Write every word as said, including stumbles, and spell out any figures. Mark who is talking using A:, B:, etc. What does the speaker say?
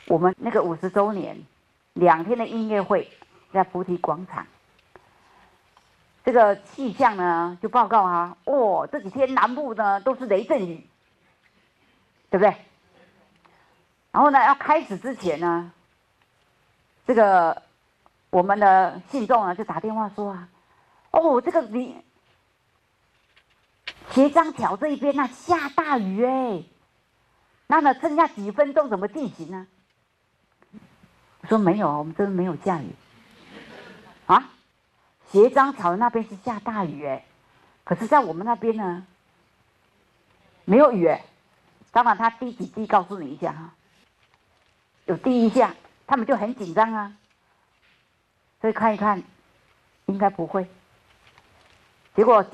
A: 我们那个五十周年两天的音乐会在菩提广场。这个气象呢，就报告啊，哦，这几天南部呢都是雷阵雨，对不对？然后呢，要开始之前呢，这个我们的信众呢就打电话说啊，哦，这个你斜张桥这一边呢、啊、下大雨哎，那呢剩下几分钟怎么进行呢？我说没有，我们这边没有下雨啊。斜张桥那边是下大雨哎，可是在我们那边呢没有雨哎。当然他滴几滴告诉你一下哈，有滴一下，他们就很紧张啊。所以看一看，应该不会。结果。